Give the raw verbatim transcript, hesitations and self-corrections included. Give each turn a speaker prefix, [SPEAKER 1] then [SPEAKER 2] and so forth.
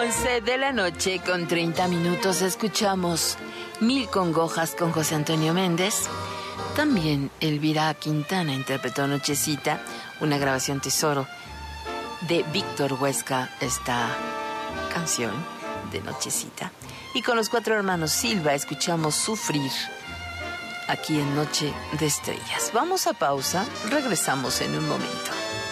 [SPEAKER 1] once de la noche con treinta minutos escuchamos Mil Congojas con José Antonio Méndez. También Elvira Quintana interpretó Nochecita, una grabación tesoro de Víctor Huesca, esta canción de Nochecita. Y con los Cuatro Hermanos Silva escuchamos Sufrir, aquí en Noche de Estrellas. Vamos a pausa, regresamos en un momento.